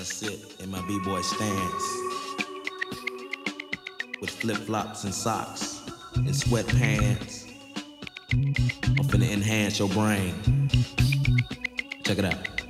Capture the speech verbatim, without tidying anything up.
I sit in my b-boy stance with flip-flops and socks and sweatpants. I'm finna enhance your brain. Check it out.